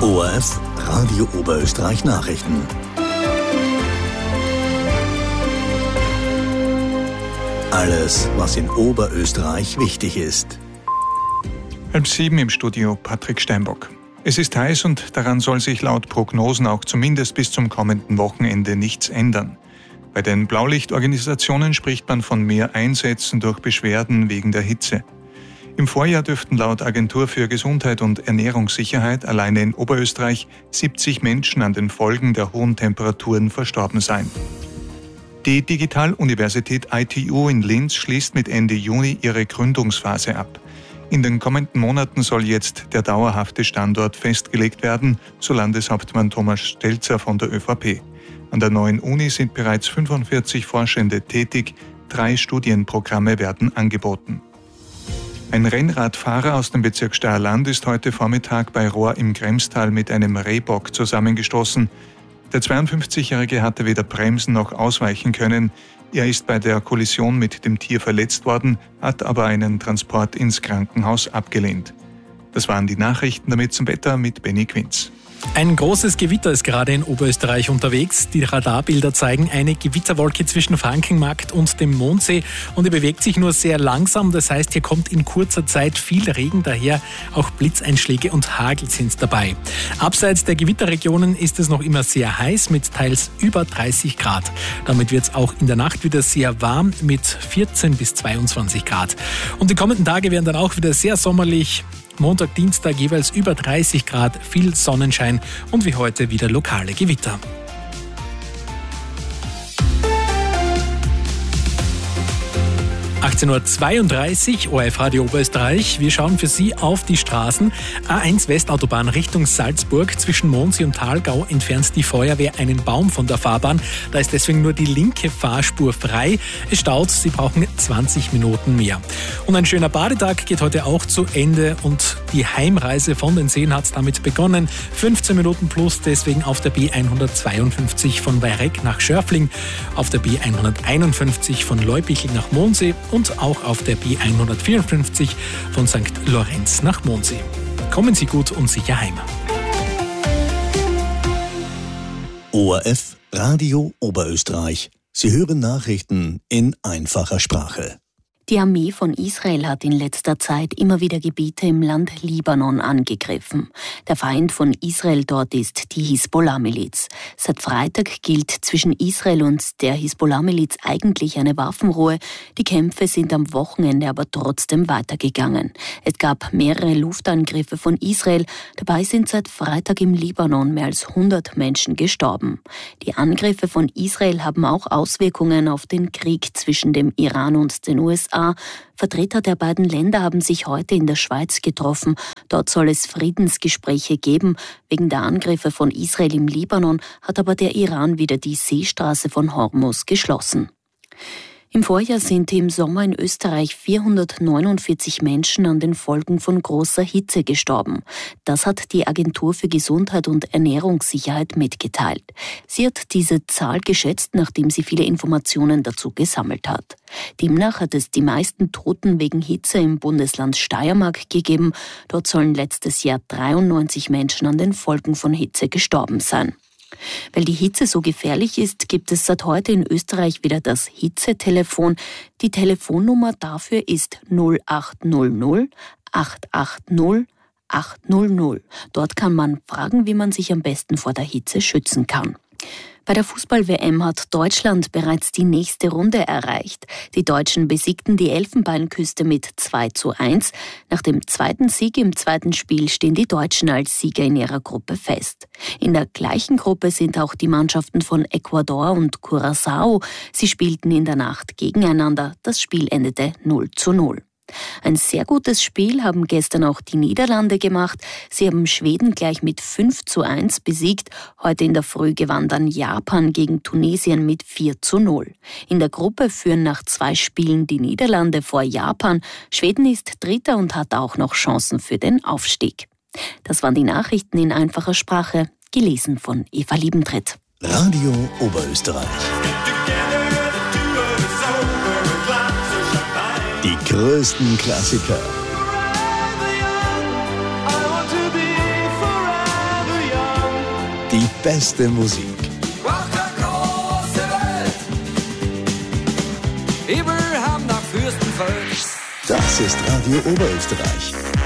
ORF Radio Oberösterreich Nachrichten. Alles, was in Oberösterreich wichtig ist. 6:30 im Studio Patrick Steinbock. Es ist heiß und daran soll sich laut Prognosen auch zumindest bis zum kommenden Wochenende nichts ändern. Bei den Blaulichtorganisationen spricht man von mehr Einsätzen durch Beschwerden wegen der Hitze. Im Vorjahr dürften laut Agentur für Gesundheit und Ernährungssicherheit alleine in Oberösterreich 70 Menschen an den Folgen der hohen Temperaturen verstorben sein. Die Digitaluniversität ITU in Linz schließt mit Ende Juni ihre Gründungsphase ab. In den kommenden Monaten soll jetzt der dauerhafte Standort festgelegt werden, so Landeshauptmann Thomas Stelzer von der ÖVP. An der neuen Uni sind bereits 45 Forschende tätig, 3 Studienprogramme werden angeboten. Ein Rennradfahrer aus dem Bezirk Steierland ist heute Vormittag bei Rohr im Kremstal mit einem Rehbock zusammengestoßen. Der 52-Jährige hatte weder bremsen noch ausweichen können. Er ist bei der Kollision mit dem Tier verletzt worden, hat aber einen Transport ins Krankenhaus abgelehnt. Das waren die Nachrichten, damit zum Wetter mit Benny Quinz. Ein großes Gewitter ist gerade in Oberösterreich unterwegs. Die Radarbilder zeigen eine Gewitterwolke zwischen Frankenmarkt und dem Mondsee und die bewegt sich nur sehr langsam. Das heißt, hier kommt in kurzer Zeit viel Regen daher. Auch Blitzeinschläge und Hagel sind dabei. Abseits der Gewitterregionen ist es noch immer sehr heiß mit teils über 30 Grad. Damit wird es auch in der Nacht wieder sehr warm mit 14 bis 22 Grad. Und die kommenden Tage werden dann auch wieder sehr sommerlich. Montag, Dienstag jeweils über 30 Grad, viel Sonnenschein und wie heute wieder lokale Gewitter. 18:32 Uhr, ORF Radio Oberösterreich. Wir schauen für Sie auf die Straßen. A1 Westautobahn Richtung Salzburg. Zwischen Mondsee und Thalgau entfernt die Feuerwehr einen Baum von der Fahrbahn. Da ist deswegen nur die linke Fahrspur frei. Es staut, Sie brauchen 20 Minuten mehr. Und ein schöner Badetag geht heute auch zu Ende und die Heimreise von den Seen hat damit begonnen. 15 Minuten plus deswegen auf der B152 von Weyreck nach Schörfling, auf der B151 von Leupichl nach Mondsee und auch auf der B154 von St. Lorenz nach Mondsee. Kommen Sie gut und sicher heim. ORF Radio Oberösterreich. Sie hören Nachrichten in einfacher Sprache. Die Armee von Israel hat in letzter Zeit immer wieder Gebiete im Land Libanon angegriffen. Der Feind von Israel dort ist die Hisbollah-Miliz. Seit Freitag gilt zwischen Israel und der Hisbollah-Miliz eigentlich eine Waffenruhe. Die Kämpfe sind am Wochenende aber trotzdem weitergegangen. Es gab mehrere Luftangriffe von Israel. Dabei sind seit Freitag im Libanon mehr als 100 Menschen gestorben. Die Angriffe von Israel haben auch Auswirkungen auf den Krieg zwischen dem Iran und den USA. Vertreter der beiden Länder haben sich heute in der Schweiz getroffen. Dort soll es Friedensgespräche geben. Wegen der Angriffe von Israel im Libanon hat aber der Iran wieder die Seestraße von Hormuz geschlossen. Im Vorjahr sind im Sommer in Österreich 449 Menschen an den Folgen von großer Hitze gestorben. Das hat die Agentur für Gesundheit und Ernährungssicherheit mitgeteilt. Sie hat diese Zahl geschätzt, nachdem sie viele Informationen dazu gesammelt hat. Demnach hat es die meisten Toten wegen Hitze im Bundesland Steiermark gegeben. Dort sollen letztes Jahr 93 Menschen an den Folgen von Hitze gestorben sein. Weil die Hitze so gefährlich ist, gibt es seit heute in Österreich wieder das Hitzetelefon. Die Telefonnummer dafür ist 0800 880 800. Dort kann man fragen, wie man sich am besten vor der Hitze schützen kann. Bei der Fußball-WM hat Deutschland bereits die nächste Runde erreicht. Die Deutschen besiegten die Elfenbeinküste mit 2:1. Nach dem zweiten Sieg im zweiten Spiel stehen die Deutschen als Sieger in ihrer Gruppe fest. In der gleichen Gruppe sind auch die Mannschaften von Ecuador und Curaçao. Sie spielten in der Nacht gegeneinander. Das Spiel endete 0:0. Ein sehr gutes Spiel haben gestern auch die Niederlande gemacht. Sie haben Schweden gleich mit 5:1 besiegt. Heute in der Früh gewann dann Japan gegen Tunesien mit 4:0. In der Gruppe führen nach 2 Spielen die Niederlande vor Japan. Schweden ist Dritter und hat auch noch Chancen für den Aufstieg. Das waren die Nachrichten in einfacher Sprache, gelesen von Eva Liebentritt. Radio Oberösterreich. Die größten Klassiker Die beste Musik. Braucht eine große Welt, Ibrahim nach Fürstenfeld. Das ist Radio Oberösterreich.